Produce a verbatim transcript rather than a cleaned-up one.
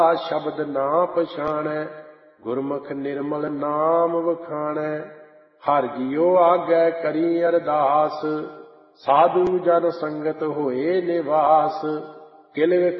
शब्द ना पछाणै, गुरमुख निर्मल नाम वखाणै। हर जियो आगै करी अरदास, साधु जन संगत होए निवास। किल